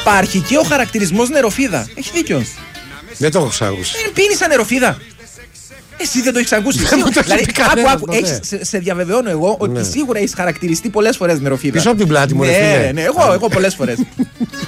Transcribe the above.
Υπάρχει και ο χαρακτηρισμός νεροφίδα. Έχει δίκιο. Δεν το έχω ξανακούσει. Πίνεις σαν νεροφίδα. Εσύ δεν το έχεις ακούσει. Δηλαδή, άκου, σε διαβεβαιώνω εγώ ότι σίγουρα έχεις χαρακτηριστεί πολλές φορές νεροφίδα. Πίσω από την πλάτη μου, ρε φίλε. Ναι, εγώ πολλές φορές.